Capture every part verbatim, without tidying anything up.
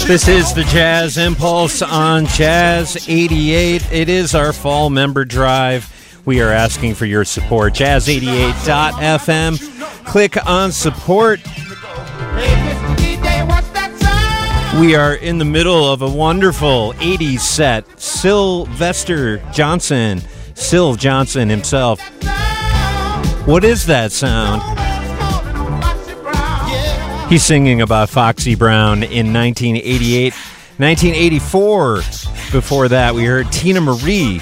This is the Jazz Impulse on Jazz eighty-eight. It is our fall member drive. We are asking for your support. jazz eighty-eight dot f m. Click on support. We are in the middle of a wonderful eighties set. Sylvester Johnson, Syl Johnson himself. What is that sound? He's singing about Foxy Brown in nineteen eighty-eight. nineteen eighty-four, before that, we heard Tina Marie,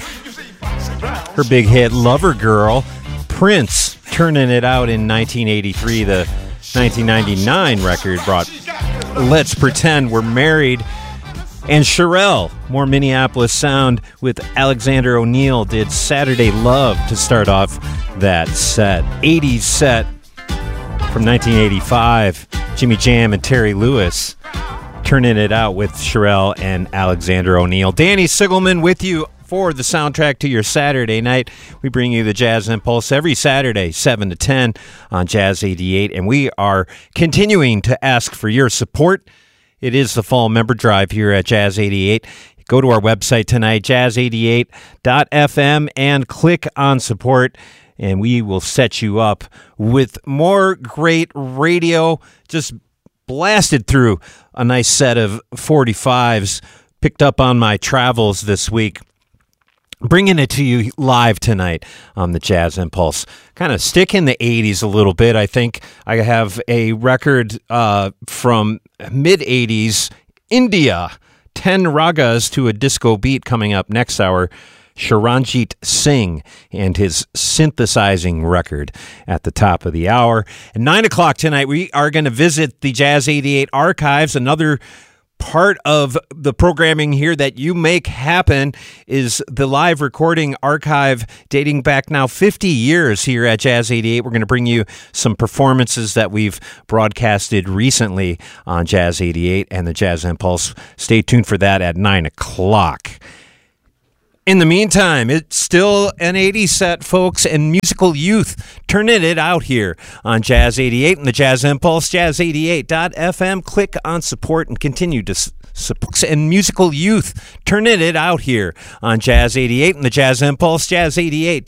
her big hit Lover Girl. Prince turning it out in nineteen eighty-three. The nineteen ninety-nine record brought Let's Pretend We're Married. And Cherrelle, more Minneapolis sound with Alexander O'Neal, did Saturday Love to start off that set. eighties set from nineteen eighty-five. Jimmy Jam and Terry Lewis turning it out with Cherrelle and Alexander O'Neal. Danny Sigelman with you for the soundtrack to your Saturday night. We bring you the Jazz Impulse every Saturday, seven to ten on Jazz eighty-eight, and we are continuing to ask for your support. It is the fall member drive here at Jazz eighty-eight. Go to our website tonight, jazz eighty-eight dot f m, and click on support, and we will set you up with more great radio. Just blasted through a nice set of forty-fives picked up on my travels this week. Bringing it to you live tonight on the Jazz Impulse. Kind of stick in the eighties a little bit. I think I have a record uh, from mid-eighties, India, ten ragas to a disco beat coming up next hour. Charanjit Singh and his synthesizing record at the top of the hour. At nine o'clock tonight, we are going to visit the Jazz eighty-eight archives. Another part of the programming here that you make happen is the live recording archive dating back now fifty years here at Jazz eighty-eight. We're going to bring you some performances that we've broadcasted recently on Jazz eighty-eight and the Jazz Impulse. Stay tuned for that at nine o'clock. In the meantime, it's still an eighties set, folks, and musical youth turning it out here on Jazz eighty-eight and the Jazz Impulse, jazz eighty-eight dot f m. Click on support and continue to support. And musical youth turning it out here on Jazz eighty-eight and the Jazz Impulse, jazz eighty-eight